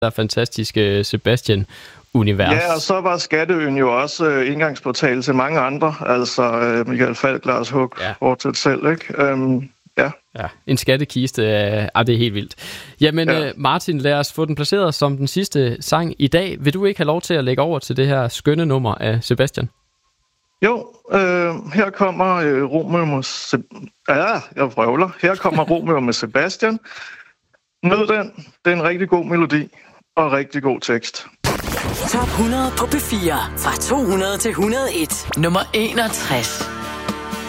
der fantastiske Sebastian-univers. Ja, og så var Skatteøen jo også indgangsportal til mange andre. Altså Michael Falch, Lars Hug, fortsat selv, ikke? Ja, en skattekiste, det er helt vildt. Jamen Martin, lad os få den placeret som den sidste sang i dag. Vil du ikke have lov til at lægge over til det her skønne nummer af Sebastian? Jo, her kommer Romeo med Sebastian. Nyd den. Det er en rigtig god melodi og rigtig god tekst. Top 100 på P4 fra 200 til 101. Nummer 61.